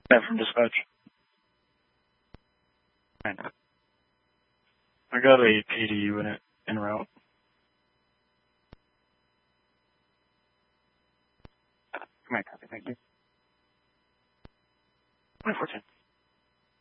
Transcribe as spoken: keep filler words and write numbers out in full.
That from dispatch. Right. I got a P D unit en route. Come on, copy, thank you. one fourteen.